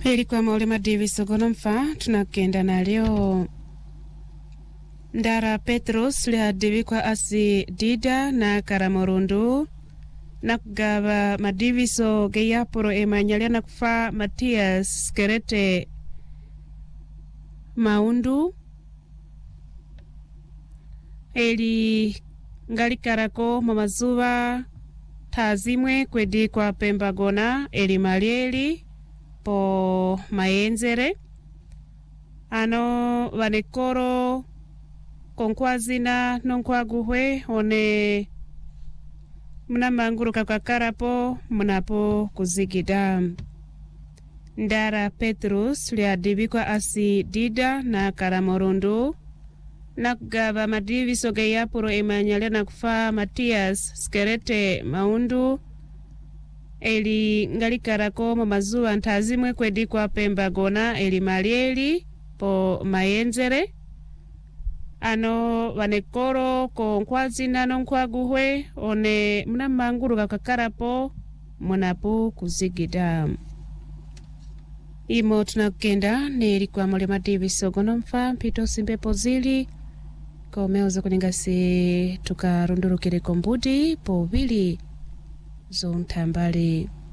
Ilikuwa Maulima Davis Ogonomfa, tunakenda na leo. Ndara Petros liadivikwa asi Dida na Karamorundu na kugaba madiviso geyaporo emanyalia na kufa Matias Kerete Maundu eli ngalikarako mamazuva tazimwe kwedi kwa Pembagona eli malieli po maenzere ano vanekoro konkwazina nonkwaguhwe one muna manguruka kwa karapo munapo kuzigida. Ndara Petrus liadibikwa asi Dida na Karamorundu na kugaba madiviso geyapuro emanyalia na kufa Matias Skerete Maundu eli ngalikarako mamazuwa ntazimwe kwedi kwa Pembagona eli malieli po maenzere ano vanekoro konkwazina nonkwaguhwe one muna manguruka kakarapo munapo kuzigida. Imo tunakenda ni ilikuwa Maulima Davis Ogonomfa mpito simbepo zili komeuza kuningasi tukarundurukire kombudi po vili zontambali.